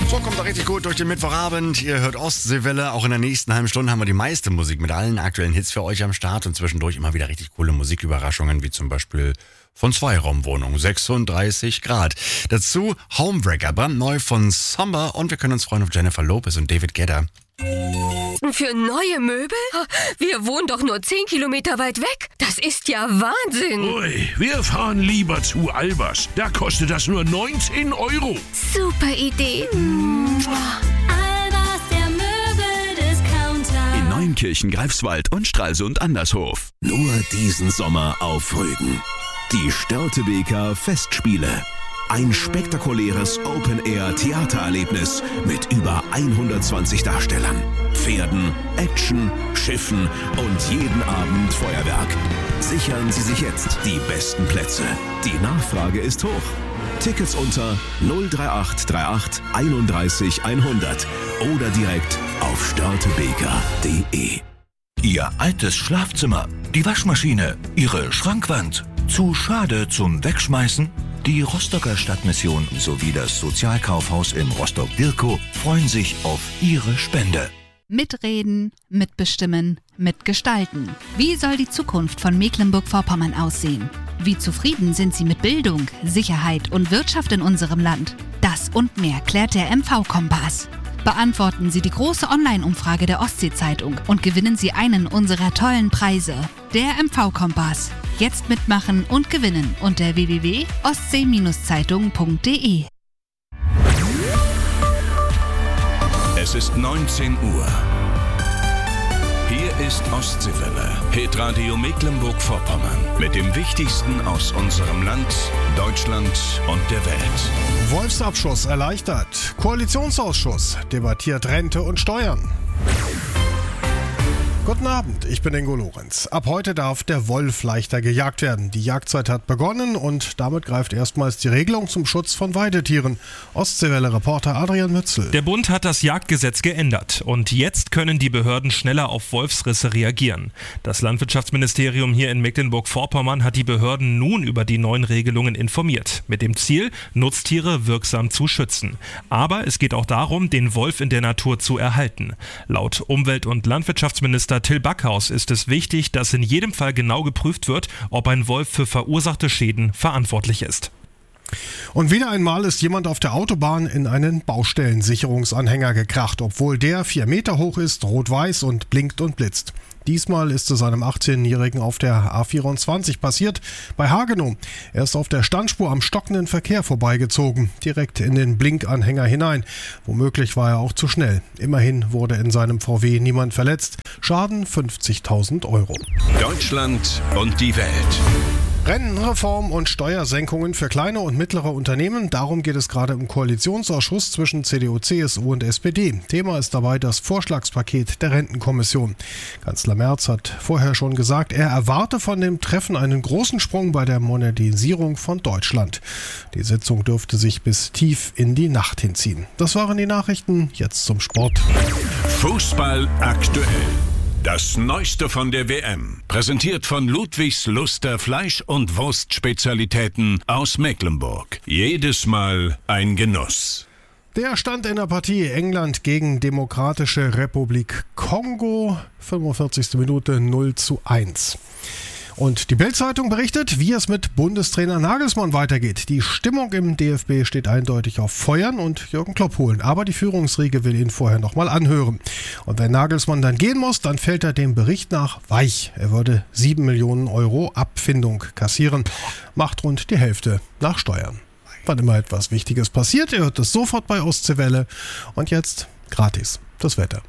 So, kommt da richtig gut durch den Mittwochabend. Ihr hört Ostseewelle. Auch in der nächsten halben Stunde haben wir die meiste Musik mit allen aktuellen Hits für euch am Start und zwischendurch immer wieder richtig coole Musiküberraschungen, wie zum Beispiel von Zweiraumwohnung, 36 Grad. Dazu Homewrecker, brandneu von Summer und wir können uns freuen auf Jennifer Lopez und David Guetta. Für neue Möbel? Wir wohnen doch nur 10 Kilometer weit weg. Das ist ja Wahnsinn. Ui, wir fahren lieber zu Albers. Da kostet das nur 19 €. Super Idee. Albers, der Möbeldiscounter. In Neunkirchen, Greifswald und Stralsund Andershof. Nur diesen Sommer auf Rügen. Die Störtebeker Festspiele. Ein spektakuläres Open-Air-Theatererlebnis mit über 120 Darstellern, Pferden, Action, Schiffen und jeden Abend Feuerwerk. Sichern Sie sich jetzt die besten Plätze. Die Nachfrage ist hoch. Tickets unter 03838 31 100 oder direkt auf störtebeker.de. Ihr altes Schlafzimmer, die Waschmaschine, Ihre Schrankwand. Zu schade zum Wegschmeißen? Die Rostocker Stadtmission sowie das Sozialkaufhaus in Rostock-Dirkow freuen sich auf Ihre Spende. Mitreden, mitbestimmen, mitgestalten. Wie soll die Zukunft von Mecklenburg-Vorpommern aussehen? Wie zufrieden sind Sie mit Bildung, Sicherheit und Wirtschaft in unserem Land? Das und mehr klärt der MV-Kompass. Beantworten Sie die große Online-Umfrage der Ostsee-Zeitung und gewinnen Sie einen unserer tollen Preise. Der MV-Kompass. Jetzt mitmachen und gewinnen unter www.ostsee-zeitung.de. Es ist 19 Uhr. Hier ist Ostseewelle, Hitradio Mecklenburg-Vorpommern. Mit dem Wichtigsten aus unserem Land, Deutschland und der Welt. Wolfsabschuss erleichtert. Koalitionsausschuss debattiert Rente und Steuern. Guten Abend, ich bin Ingo Lorenz. Ab heute darf der Wolf leichter gejagt werden. Die Jagdzeit hat begonnen und damit greift erstmals die Regelung zum Schutz von Weidetieren. Ostseewelle-Reporter Adrian Mützel. Der Bund hat das Jagdgesetz geändert und jetzt können die Behörden schneller auf Wolfsrisse reagieren. Das Landwirtschaftsministerium hier in Mecklenburg-Vorpommern hat die Behörden nun über die neuen Regelungen informiert, mit dem Ziel, Nutztiere wirksam zu schützen. Aber es geht auch darum, den Wolf in der Natur zu erhalten. Laut Umwelt- und Landwirtschaftsminister Till Backhaus ist es wichtig, dass in jedem Fall genau geprüft wird, ob ein Wolf für verursachte Schäden verantwortlich ist. Und wieder einmal ist jemand auf der Autobahn in einen Baustellensicherungsanhänger gekracht, obwohl der 4 Meter hoch ist, rot-weiß und blinkt und blitzt. Diesmal ist es einem 18-Jährigen auf der A24 passiert, bei Hagenow. Er ist auf der Standspur am stockenden Verkehr vorbeigezogen, direkt in den Blinkanhänger hinein. Womöglich war er auch zu schnell. Immerhin wurde in seinem VW niemand verletzt. Schaden 50.000 €. Deutschland und die Welt. Rentenreform und Steuersenkungen für kleine und mittlere Unternehmen. Darum geht es gerade im Koalitionsausschuss zwischen CDU, CSU und SPD. Thema ist dabei das Vorschlagspaket der Rentenkommission. Kanzler Merz hat vorher schon gesagt, er erwarte von dem Treffen einen großen Sprung bei der Modernisierung von Deutschland. Die Sitzung dürfte sich bis tief in die Nacht hinziehen. Das waren die Nachrichten. Jetzt zum Sport. Fußball aktuell. Das Neueste von der WM, präsentiert von Ludwigs Luster Fleisch- und Wurstspezialitäten aus Mecklenburg. Jedes Mal ein Genuss. Der Stand in der Partie England gegen Demokratische Republik Kongo, 45. Minute 0:1. Und die Bild-Zeitung berichtet, wie es mit Bundestrainer Nagelsmann weitergeht. Die Stimmung im DFB steht eindeutig auf Feuern und Jürgen Klopp holen. Aber die Führungsriege will ihn vorher nochmal anhören. Und wenn Nagelsmann dann gehen muss, dann fällt er dem Bericht nach weich. Er würde 7 Millionen € Abfindung kassieren. Macht rund die Hälfte nach Steuern. Wann immer etwas Wichtiges passiert, ihr hört es sofort bei Ostseewelle. Und jetzt gratis das Wetter.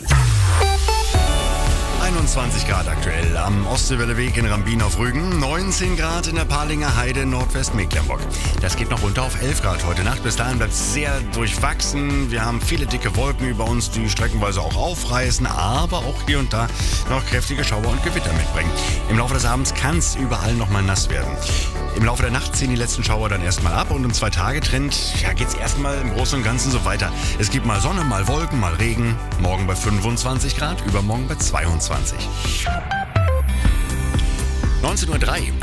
21 Grad aktuell am Ostseewelleweg in Rambin auf Rügen, 19 Grad in der Palinger Heide Nordwestmecklenburg. Das geht noch runter auf 11 Grad heute Nacht. Bis dahin bleibt es sehr durchwachsen. Wir haben viele dicke Wolken über uns, die streckenweise auch aufreißen, aber auch hier und da noch kräftige Schauer und Gewitter mitbringen. Im Laufe des Abends kann es überall nochmal nass werden. Im Laufe der Nacht ziehen die letzten Schauer dann erstmal ab und im 2-Tage-Trend geht es erstmal im Großen und Ganzen so weiter. Es gibt mal Sonne, mal Wolken, mal Regen. Morgen bei 25 Grad, übermorgen bei 22. 19:03 Uhr.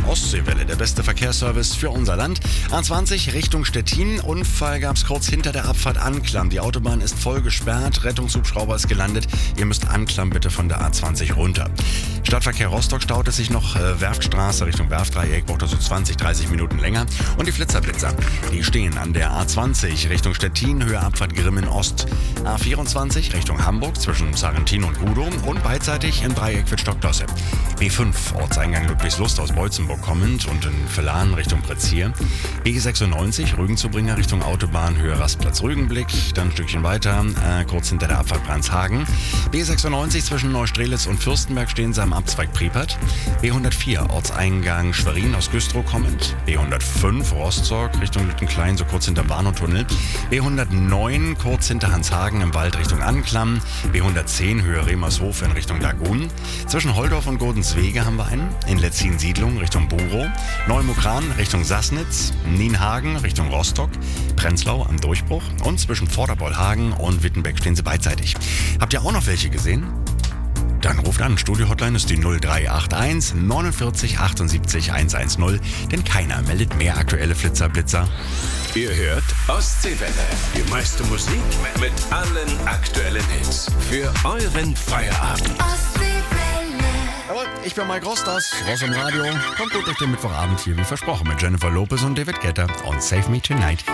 Ostseewelle, der beste Verkehrsservice für unser Land. A20 Richtung Stettin. Unfall gab es kurz hinter der Abfahrt Anklam. Die Autobahn ist voll gesperrt. Rettungshubschrauber ist gelandet. Ihr müsst Anklam bitte von der A20 runter. Stadtverkehr Rostock staut es sich noch. Werftstraße Richtung Werftdreieck braucht also 20-30 Minuten länger. Und die Flitzer, die stehen an der A20 Richtung Stettin, Höhe Abfahrt Grimmen Ost. A24 Richtung Hamburg zwischen Sarrentin und Gudow und beidseitig im Dreieck Wittstock-Dosse. B5 Ortseingang Ludwigslust aus Beutzenburg kommend und in Villan Richtung Pretzier. B96 Rügen-Zubringer Richtung Autobahn, Höhe Rastplatz Rügenblick. Dann ein Stückchen weiter, kurz hinter der Abfahrt Brandshagen. B96 zwischen Neustrelitz und Fürstenberg stehen sie am Abzweig Priepert. B104 Ortseingang Schwerin aus Güstrow kommend. B105 Rostock Richtung Lüttenklein, so kurz hinter Warnow-Tunnel. B109 kurz hinter Hanshagen im Wald Richtung Anklam. B110 Höhe Remershof in Richtung Lagun. Zwischen Holdorf und Godenswege haben wir einen. In Letzin-Siedlung Richtung Burow. Neumukran Richtung Sassnitz. Nienhagen Richtung Rostock. Prenzlau am Durchbruch. Und zwischen Vorderbollhagen und Wittenbeck stehen sie beidseitig. Habt ihr auch noch welche gesehen? Dann ruft an. Studio-Hotline ist die 0381 49 78 110, denn keiner meldet mehr aktuelle Flitzer-Blitzer. Ihr hört Ostseewelle. Die meiste Musik mit allen aktuellen Hits. Für euren Feierabend. Jawohl, ich bin Mike Rostas, Ross im Radio. Kommt gut durch den Mittwochabend hier, wie versprochen, mit Jennifer Lopez und David Guetta und Save Me Tonight.